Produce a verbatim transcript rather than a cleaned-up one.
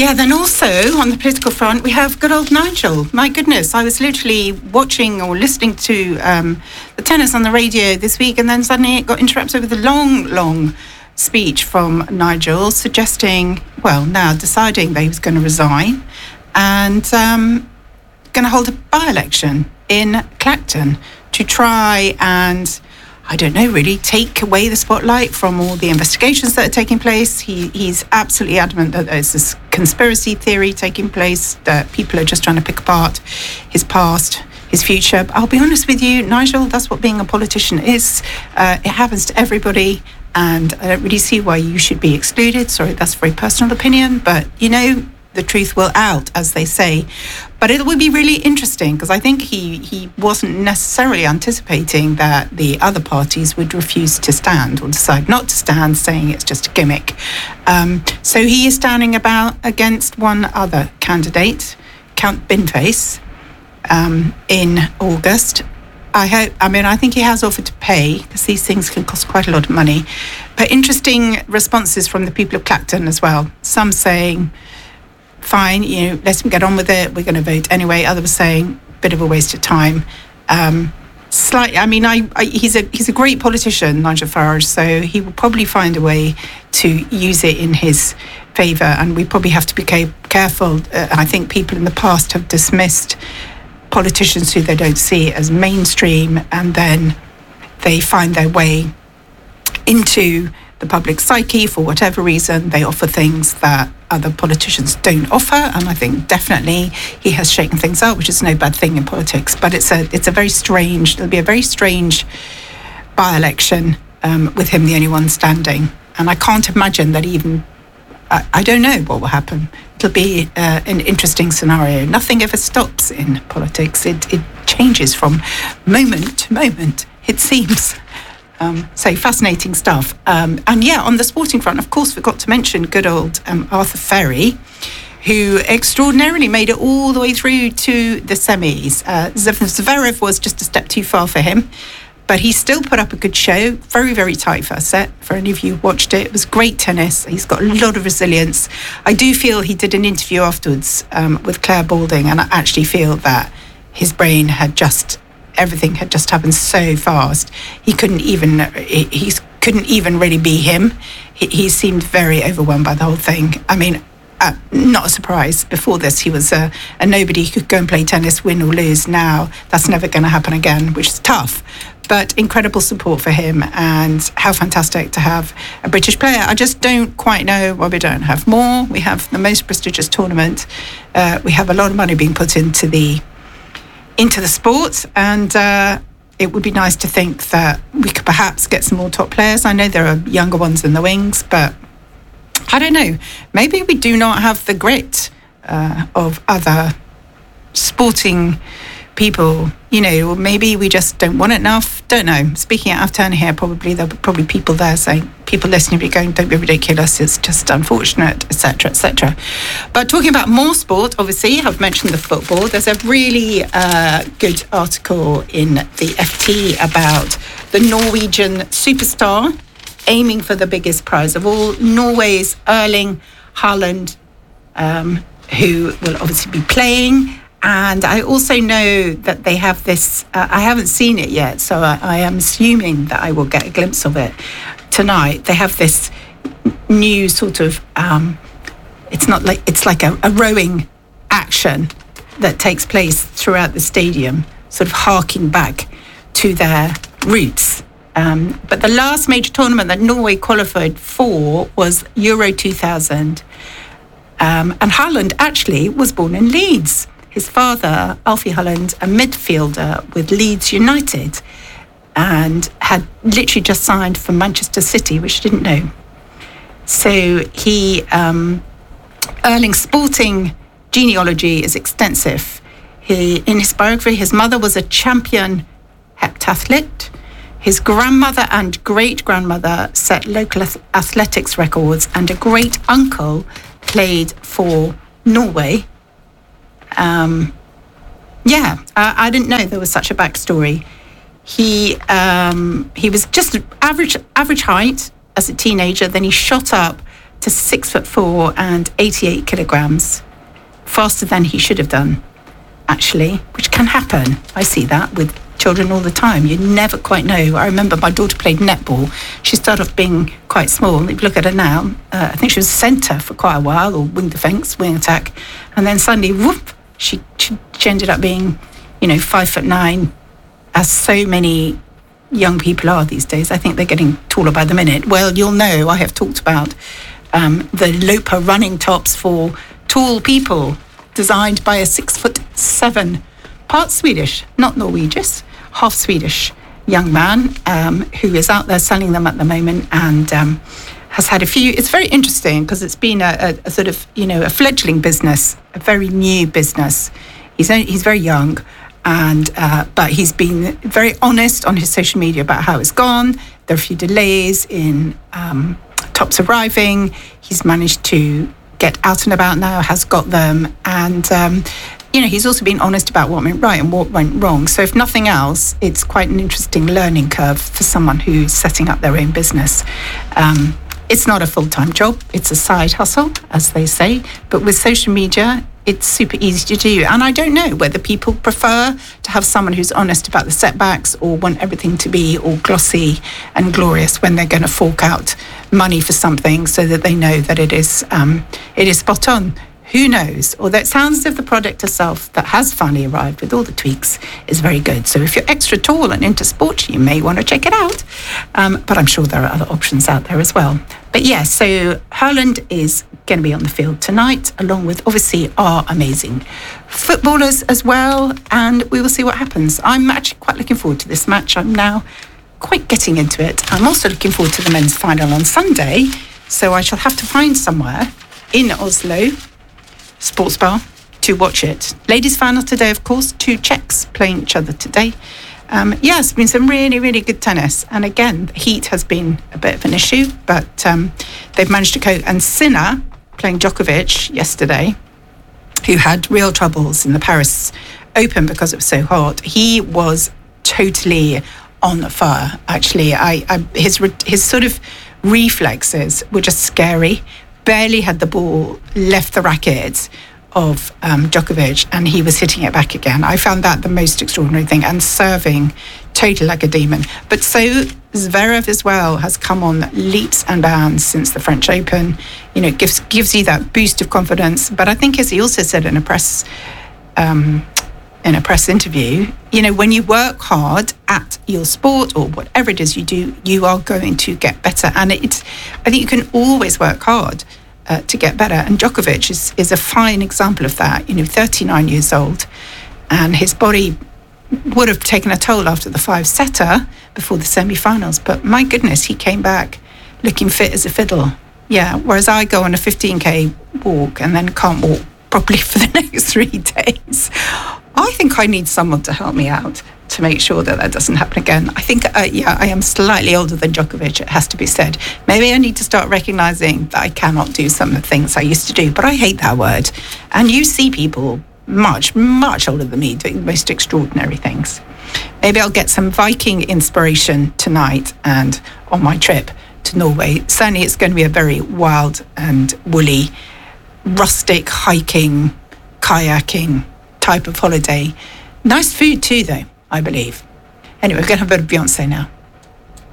Yeah, then also on the political front, we have good old Nigel. My goodness, I was literally watching or listening to um, the tennis on the radio this week, and then suddenly it got interrupted with a long, long speech from Nigel suggesting, well, now deciding that he was going to resign and um, going to hold a by-election in Clacton to try and, I don't know, really take away the spotlight from all the investigations that are taking place. He, he's absolutely adamant that there's this conspiracy theory taking place, that people are just trying to pick apart his past, his future. But I'll be honest with you, Nigel, that's what being a politician is. Uh, it happens to everybody, and I don't really see why you should be excluded. Sorry, that's a very personal opinion, but, you know, the truth will out, as they say. But it will be really interesting, because I think he, he wasn't necessarily anticipating that the other parties would refuse to stand or decide not to stand, saying it's just a gimmick. Um, so he is standing about against one other candidate, Count Binface, um, in August. I hope, I mean, I think he has offered to pay, because these things can cost quite a lot of money. But interesting responses from the people of Clacton as well. Some saying, fine, you know, let's get on with it, we're going to vote anyway. Others saying, bit of a waste of time. Um, slightly, I mean, I, I, he's a he's a great politician, Nigel Farage, so he will probably find a way to use it in his favour, and we probably have to be careful. Uh, I think people in the past have dismissed politicians who they don't see as mainstream, and then they find their way into the public psyche for whatever reason. They offer things that other politicians don't offer, and I think definitely he has shaken things up, which is no bad thing in politics. But it's a it's a very strange. There'll be a very strange by-election um, with him the only one standing, and I can't imagine that even. I, I don't know what will happen. It'll be uh, an interesting scenario. Nothing ever stops in politics. It it changes from moment to moment, it seems. Um, so fascinating stuff. Um, and yeah, on the sporting front, of course, forgot to mention good old um, Arthur Ferry, who extraordinarily made it all the way through to the semis. Uh, Zverev was just a step too far for him, but he still put up a good show. Very, very tight first set. For any of you who watched it, it was great tennis. He's got a lot of resilience. I do feel he did an interview afterwards um, with Claire Balding, and I actually feel that his brain had just everything had just happened so fast. He couldn't even he, he couldn't even really be him. He, he seemed very overwhelmed by the whole thing. I mean, uh, not a surprise. Before this, he was a, a nobody who could go and play tennis, win or lose. Now that's never going to happen again, which is tough. But incredible support for him, and how fantastic to have a British player. I just don't quite know why we don't have more. We have the most prestigious tournament. Uh, we have a lot of money being put into the into the sport, and uh, it would be nice to think that we could perhaps get some more top players. I know there are younger ones in the wings, but I don't know. Maybe we do not have the grit uh, of other sporting people, you know, or maybe we just don't want it enough. Don't know. Speaking out of turn here, probably there'll be probably people there saying, people listening will be going, don't be ridiculous, it's just unfortunate, et cetera, et cetera. But talking about more sport, obviously, I've mentioned the football. There's a really uh, good article in the F T about the Norwegian superstar aiming for the biggest prize of all, Norway's Erling Haaland, um, who will obviously be playing. And I also know that they have this, uh, I haven't seen it yet, so I, I am assuming that I will get a glimpse of it tonight. They have this new sort of, um, it's not like, it's like a, a rowing action that takes place throughout the stadium, sort of harking back to their roots. Um, but the last major tournament that Norway qualified for was Euro two thousand. Um, and Haaland actually was born in Leeds. His father, Alfie Haaland, a midfielder with Leeds United, and had literally just signed for Manchester City, which I didn't know. So he, um, Erling's sporting genealogy is extensive. He, in his biography, his mother was a champion heptathlete. His grandmother and great-grandmother set local athletics records, and a great-uncle played for Norway. Um, yeah, I, I didn't know there was such a backstory. He um, he was just average average height as a teenager. Then he shot up to six foot four and eighty-eight kilograms, faster than he should have done, actually, which can happen. I see that with children all the time. You never quite know. I remember my daughter played netball. She started off being quite small. If you look at her now, uh, I think she was centre for quite a while, or wing defence, wing attack, and then suddenly, whoop, she, she, she ended up being, you know, five foot nine, as so many young people are these days. I think they're getting taller by the minute. Well, you'll know I have talked about um, the Lopa running tops for tall people, designed by a six foot seven, part Swedish, not Norwegian, half Swedish young man um, who is out there selling them at the moment, and um, has had a few. It's very interesting because it's been a, a, a sort of, you know, a fledgling business, a very new business. He's only, he's very young. And uh, but he's been very honest on his social media about how it's gone. There are a few delays in um, tops arriving. He's managed to get out and about now, has got them. And, um, you know, he's also been honest about what went right and what went wrong. So if nothing else, it's quite an interesting learning curve for someone who's setting up their own business. Um, it's not a full-time job. It's a side hustle, as they say. But with social media, it's super easy to do. And I don't know whether people prefer to have someone who's honest about the setbacks, or want everything to be all glossy and glorious when they're going to fork out money for something, so that they know that it is um, it is spot on. Who knows? Although it sounds as if the product itself that has finally arrived with all the tweaks is very good. So if you're extra tall and into sport, you may want to check it out. Um, but I'm sure there are other options out there as well. But yeah, so Haaland is going to be on the field tonight, along with obviously our amazing footballers as well. And we will see what happens. I'm actually quite looking forward to this match. I'm now quite getting into it. I'm also looking forward to the men's final on Sunday. So I shall have to find somewhere in Oslo, sports bar, to watch it. Ladies final today, of course, two Czechs playing each other today. Um, yeah, it's been some really, really good tennis. And again, the heat has been a bit of an issue, but um, they've managed to cope. And Sinner playing Djokovic yesterday, who had real troubles in the Paris Open because it was so hot, he was totally on fire, actually. I, I his his sort of reflexes were just scary. Barely had the ball left the racket of um, Djokovic, and he was hitting it back again. I found that the most extraordinary thing, and serving totally like a demon. But so Zverev as well has come on leaps and bounds since the French Open. You know, gives gives you that boost of confidence. But I think, as he also said in a press um, in a press interview, you know, when you work hard at your sport or whatever it is you do, you are going to get better. And it's, I think you can always work hard uh, to get better. And Djokovic is, is a fine example of that. You know, thirty-nine years old, and his body would have taken a toll after the five-setter before the semi-finals. But my goodness, he came back looking fit as a fiddle. Yeah, whereas I go on a fifteen K walk and then can't walk properly for the next three days. I think I need someone to help me out to make sure that that doesn't happen again. I think, uh, yeah, I am slightly older than Djokovic, it has to be said. Maybe I need to start recognising that I cannot do some of the things I used to do, but I hate that word. And you see people much, much older than me doing the most extraordinary things. Maybe I'll get some Viking inspiration tonight and on my trip to Norway. Certainly it's going to be a very wild and woolly, rustic hiking, kayaking type of holiday. Nice food too, though, I believe. Anyway, we're going to have a bit of Beyonce now.